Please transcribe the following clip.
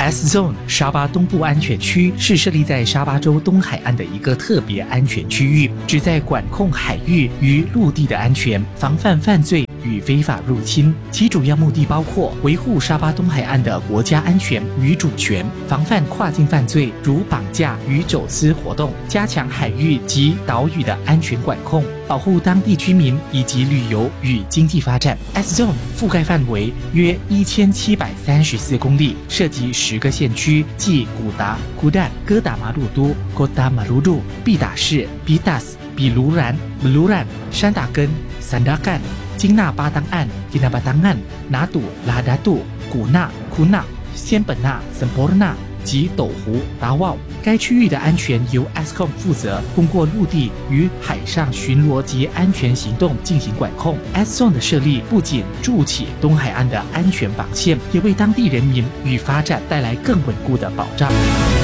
S Zone 沙巴东部安全区是设立在沙巴州东海岸的一个特别安全区域，旨在管控海域与陆地的安全，防范犯罪与非法入侵。其主要目的包括维护沙巴东海岸的国家安全与主权，防范跨境犯罪如绑架与走私活动，加强海域及岛屿的安全管控，保护当地居民以及旅游与经济发展。S Zone 覆盖范围约1734公里，涉及10个县区，即古达、库旦、哥打马鲁都、Kota Marudu、毕打市、Bitas、比卢然、Beluran、山打根、Sandakan、金纳巴当岸、Kinabatangan、拿督、拉达杜、古纳、库纳、仙本那、Sempurna及斗湖、达旺。该区域的安全由 ESCOM 负责，通过陆地与海上巡逻及安全行动进行管控。S Zone 的设立不仅筑起东海岸的安全防线，也为当地人民与发展带来更稳固的保障。